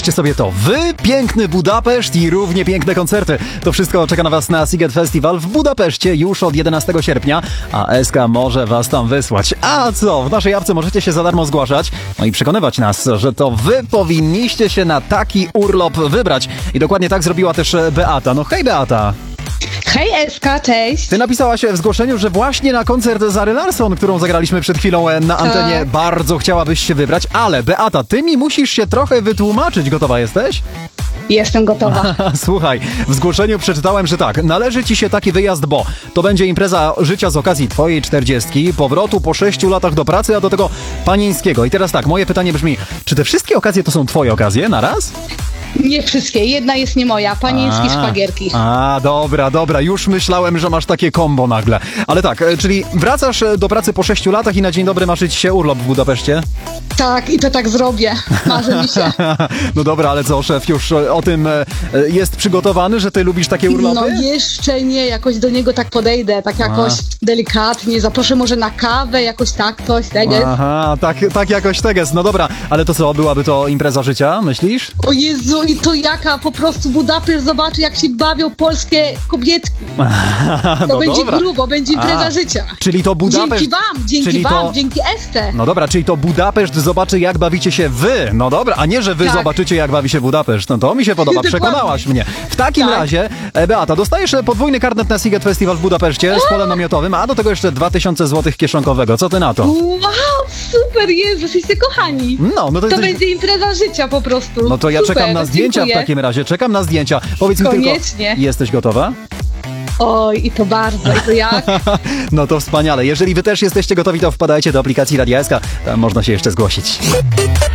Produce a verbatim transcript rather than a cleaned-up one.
Wyobraźcie sobie to, wy, piękny Budapeszt i równie piękne koncerty. To wszystko czeka na was na Sziget Festival w Budapeszcie już od jedenastego sierpnia, a S K może was tam wysłać. A co, w naszej apce możecie się za darmo zgłaszać, no i przekonywać nas, że to wy powinniście się na taki urlop wybrać. I dokładnie tak zrobiła też Beata. No hej Beata! Hej Eska, cześć! Ty napisałaś w zgłoszeniu, że właśnie na koncert Zary Larsson, którą zagraliśmy przed chwilą na antenie, tak. bardzo chciałabyś się wybrać, ale Beata, ty mi musisz się trochę wytłumaczyć. Gotowa jesteś? Jestem gotowa. Słuchaj, w zgłoszeniu przeczytałem, że tak, należy ci się taki wyjazd, bo to będzie impreza życia z okazji twojej czterdziestki, powrotu po sześciu latach do pracy, a do tego panieńskiego. I teraz tak, moje pytanie brzmi, czy te wszystkie okazje to są twoje okazje na raz? Nie wszystkie, jedna jest nie moja, panieńskie A, szpagierki. A, dobra, dobra, już myślałem, że masz takie kombo nagle. Ale tak, e, czyli wracasz do pracy po sześciu latach i na dzień dobry masz ci się urlop w Budapeszcie? Tak, i to tak zrobię. Marzy mi się. No dobra, ale co, szef już o tym e, jest przygotowany, że ty lubisz takie urlopy? No jeszcze nie, jakoś do niego tak podejdę, tak jakoś A. delikatnie, zaproszę może na kawę, jakoś tak coś, teges. Aha, tak, tak jakoś teges, no dobra, ale to co, byłaby to impreza życia, myślisz? O Jezu, i to jaka po prostu Budapeszt zobaczy, jak się bawią polskie kobietki. To No będzie dobra. grubo, będzie impreza A, życia. Czyli to Budapeszt... Dzięki wam, dzięki czyli wam, to... dzięki Este. No dobra, czyli to Budapeszt zobaczy, jak bawicie się wy. No dobra, a nie, że wy Tak. zobaczycie, jak bawi się Budapeszt. No to mi się podoba, Dokładnie. przekonałaś mnie. W takim Tak. razie, e, Beata, dostajesz podwójny karnet na Sziget Festival w Budapeszcie z polem namiotowym, a do tego jeszcze dwa tysiące złotych kieszonkowego. Co ty na to? Wow, super, Jezu, jesteście kochani. No, no to, To jesteś... będzie impreza życia po prostu. No to ja Super, czekam na zdjęcia dziękuję. w takim razie, czekam na zdjęcia. Powiedz mi Koniecznie. tylko, jesteś gotowa? Oj, i to bardzo, i to jak? No to wspaniale. Jeżeli wy też jesteście gotowi, to wpadajcie do aplikacji Radia S K. Tam można się jeszcze zgłosić.